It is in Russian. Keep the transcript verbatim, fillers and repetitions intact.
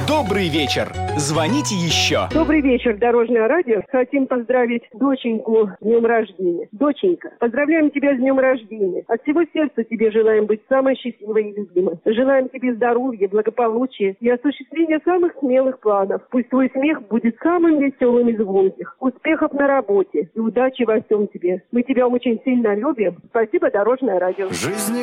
Добрый вечер. Звоните еще. Добрый вечер, Дорожное радио. Хотим поздравить доченьку с днем рождения. Доченька, поздравляем тебя с днем рождения. От всего сердца тебе желаем быть самой счастливой и любимой. Желаем тебе здоровья, благополучия и осуществления самых смелых планов. Пусть твой смех будет самым веселым и звонким. Успехов на работе и удачи во всем тебе. Мы тебя очень сильно любим. Спасибо, Дорожное радио. Жизнь